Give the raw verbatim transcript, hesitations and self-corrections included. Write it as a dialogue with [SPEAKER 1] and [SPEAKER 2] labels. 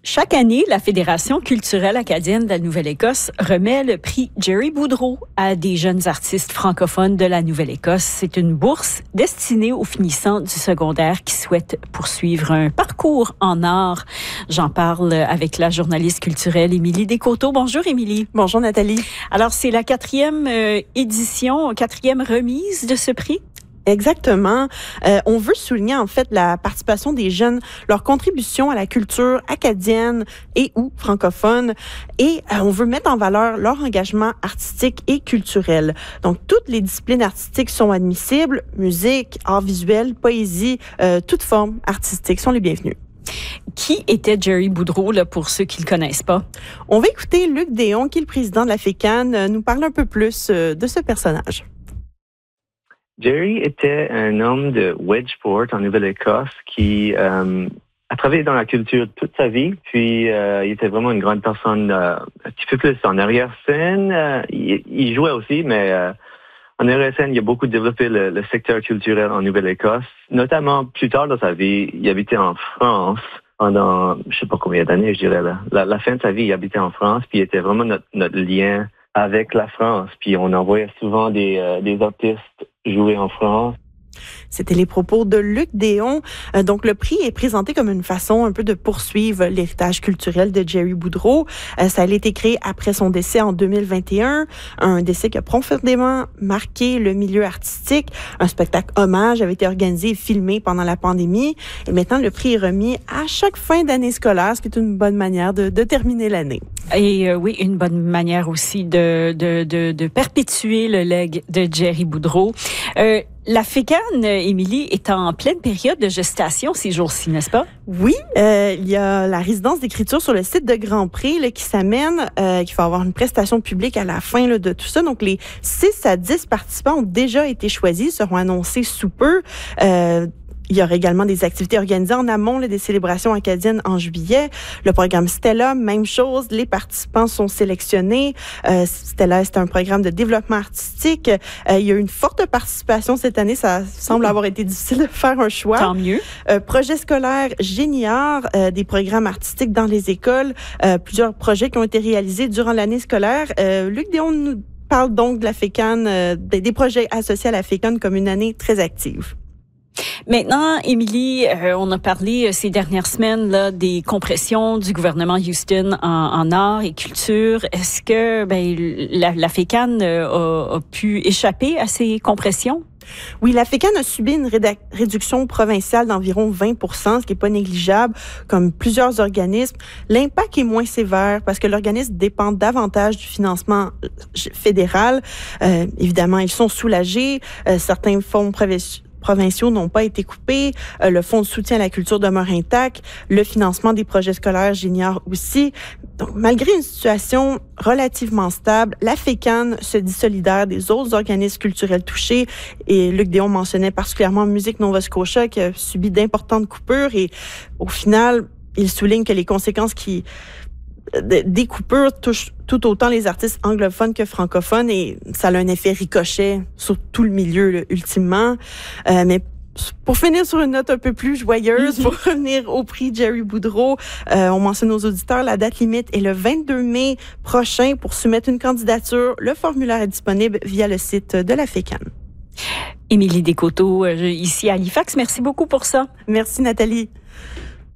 [SPEAKER 1] Chaque année, la Fédération culturelle acadienne de la Nouvelle-Écosse remet le prix Jerry Boudreau à des jeunes artistes francophones de la Nouvelle-Écosse. C'est une bourse destinée aux finissants du secondaire qui souhaitent poursuivre un parcours en art. J'en parle avec la journaliste culturelle Émilie Descoteaux. Bonjour Émilie.
[SPEAKER 2] Bonjour Nathalie.
[SPEAKER 1] Alors, c'est la quatrième euh, édition, quatrième remise de ce prix?
[SPEAKER 2] Exactement. Euh, on veut souligner en fait la participation des jeunes, leur contribution à la culture acadienne et ou francophone, et euh, on veut mettre en valeur leur engagement artistique et culturel. Donc toutes les disciplines artistiques sont admissibles, musique, art visuel, poésie, euh, toute forme artistique sont les bienvenus.
[SPEAKER 1] Qui était Jerry Boudreau, là, pour ceux qui ne le connaissent pas?
[SPEAKER 2] On va écouter Luc Déon, qui est le président de la FECAN, euh, nous parler un peu plus euh, de ce personnage.
[SPEAKER 3] Jerry était un homme de Wedgeport, en Nouvelle-Écosse, qui euh, a travaillé dans la culture toute sa vie. Puis, euh, il était vraiment une grande personne, euh, un petit peu plus en arrière-scène. Euh, il, il jouait aussi, mais euh, en arrière-scène, il a beaucoup développé le, le secteur culturel en Nouvelle-Écosse. Notamment, plus tard dans sa vie, il habitait en France pendant, je sais pas combien d'années, je dirais. Là. La, la fin de sa vie, il habitait en France, puis il était vraiment notre, notre lien avec la France. Puis, on envoyait souvent des, euh, des artistes jouer en France.
[SPEAKER 2] C'était les propos de Luc Déon. Euh, donc, le prix est présenté comme une façon un peu de poursuivre l'héritage culturel de Jerry Boudreau. Euh, ça a été créé après son décès en deux mille vingt et un, un décès qui a profondément marqué le milieu artistique. Un spectacle hommage avait été organisé et filmé pendant la pandémie. Et maintenant, le prix est remis à chaque fin d'année scolaire, ce qui est une bonne manière de, de terminer l'année.
[SPEAKER 1] Et euh, oui, une bonne manière aussi de, de, de, de perpétuer le legs de Jerry Boudreau. Euh, La FECAN, Émilie, est en pleine période de gestation ces jours-ci, n'est-ce pas?
[SPEAKER 2] Oui, euh, il y a la résidence d'écriture sur le site de Grand Pré là, qui s'amène, euh, qu'il va avoir une prestation publique à la fin là, de tout ça. Donc, les six à dix participants ont déjà été choisis, seront annoncés sous peu. Euh, Il y aura également des activités organisées en amont là, des célébrations acadiennes en juillet. Le programme Stella, même chose. Les participants sont sélectionnés. Euh, Stella, c'est un programme de développement artistique. Euh, il y a eu une forte participation cette année. Ça semble avoir été difficile de faire un choix.
[SPEAKER 1] Tant mieux.
[SPEAKER 2] Euh, projet scolaire Géniard, euh, des programmes artistiques dans les écoles. Euh, plusieurs projets qui ont été réalisés durant l'année scolaire. Euh, Luc Déon nous parle donc de la FECAN, euh, des projets associés à la FECAN comme une année très active.
[SPEAKER 1] Maintenant, Émilie, euh, on a parlé euh, ces dernières semaines là, des compressions du gouvernement Houston en, en art et culture. Est-ce que ben, la, la FECAN euh, a, a pu échapper à ces compressions?
[SPEAKER 2] Oui, la FECAN a subi une réda- réduction provinciale d'environ vingt pour cent, ce qui n'est pas négligeable, comme plusieurs organismes. L'impact est moins sévère parce que l'organisme dépend davantage du financement fédéral. Euh, évidemment, ils sont soulagés. Euh, certains fonds provinciaux provinciaux n'ont pas été coupés. Euh, le fonds de soutien à la culture demeure intact. Le financement des projets scolaires j'ignore aussi. Donc, malgré une situation relativement stable, la FECAN se dit solidaire des autres organismes culturels touchés. Et Luc Déon mentionnait particulièrement Musique Nova Scotia qui a subi d'importantes coupures. Et au final, il souligne que les conséquences qui des coupures touchent tout autant les artistes anglophones que francophones et ça a un effet ricochet sur tout le milieu, là, ultimement. Euh, mais pour finir sur une note un peu plus joyeuse, pour revenir au prix Jerry Boudreau, euh, on mentionne aux auditeurs, la date limite est le vingt-deux mai prochain pour soumettre une candidature. Le formulaire est disponible via le site de la FECAN.
[SPEAKER 1] Émilie Descoteaux, euh, ici à Halifax, merci beaucoup pour ça.
[SPEAKER 2] Merci Nathalie.